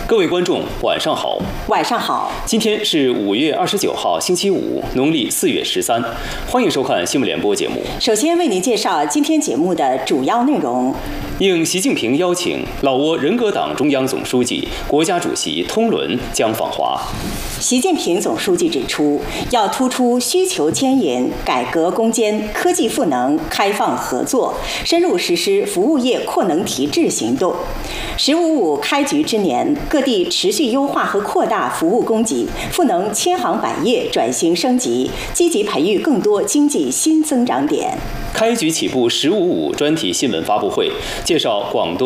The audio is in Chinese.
各位观众，晚上好。 晚上好。 今天是5月29号，星期五，农历4月13。欢迎收看新闻联播节目。 首先为您介绍今天节目的主要内容。 应习近平邀请，老挝人格党中央总书记、国家主席通伦将访华。 习近平总书记指出，要突出需求牵引、改革攻坚、科技赋能、开放合作，深入实施服务业扩能提质行动。“15+5”开局之年，各地持续优化和扩大服务供给，赋能千行百业转型升级，积极培育更多经济新增长点。 开局起步“15+5”专题新闻发布会介绍广东